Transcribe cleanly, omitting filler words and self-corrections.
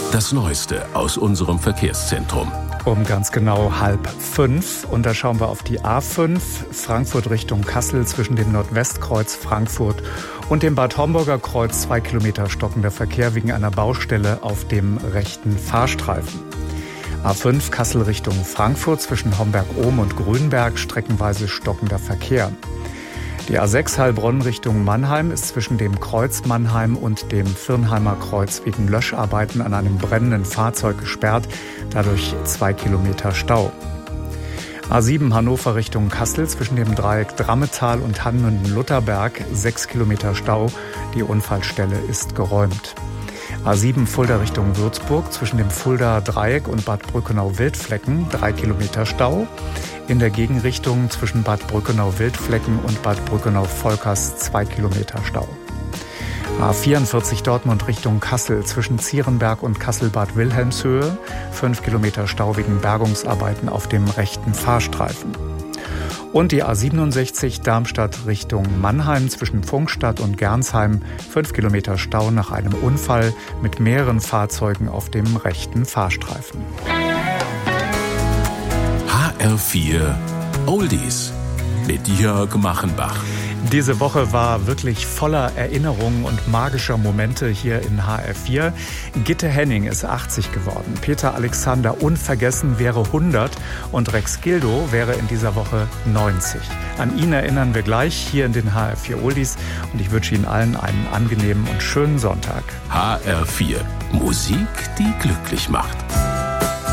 Das Neueste aus unserem Verkehrszentrum. Um ganz genau 4:30. Und da schauen wir auf die A5, Frankfurt Richtung Kassel zwischen dem Nordwestkreuz Frankfurt und dem Bad Homburger Kreuz 2 Kilometer stockender Verkehr wegen einer Baustelle auf dem rechten Fahrstreifen. A5 Kassel Richtung Frankfurt zwischen Homberg-Ohm und Grünberg streckenweise stockender Verkehr. Die A6 Heilbronn Richtung Mannheim ist zwischen dem Kreuz Mannheim und dem Virnheimer Kreuz wegen Löscharbeiten an einem brennenden Fahrzeug gesperrt, dadurch 2 Kilometer Stau. A7 Hannover Richtung Kassel zwischen dem Dreieck Drammetal und Hanmünden-Lutherberg 6 Kilometer Stau, die Unfallstelle ist geräumt. A7 Fulda Richtung Würzburg zwischen dem Fuldaer Dreieck und Bad Brückenau-Wildflecken 3 Kilometer Stau. In der Gegenrichtung zwischen Bad Brückenau-Wildflecken und Bad Brückenau-Volkers 2 Kilometer Stau. A44 Dortmund Richtung Kassel zwischen Zierenberg und Kassel-Bad Wilhelmshöhe 5 Kilometer Stau wegen Bergungsarbeiten auf dem rechten Fahrstreifen. Und die A67 Darmstadt Richtung Mannheim zwischen Pfungstadt und Gernsheim 5 Kilometer Stau nach einem Unfall mit mehreren Fahrzeugen auf dem rechten Fahrstreifen. HR4 Oldies mit Jörg Machenbach. Diese Woche war wirklich voller Erinnerungen und magischer Momente hier in HR4. Gitte Henning ist 80 geworden, Peter Alexander unvergessen wäre 100 und Rex Gildo wäre in dieser Woche 90. An ihn erinnern wir gleich hier in den HR4 Oldies und ich wünsche Ihnen allen einen angenehmen und schönen Sonntag. HR4 Musik, die glücklich macht.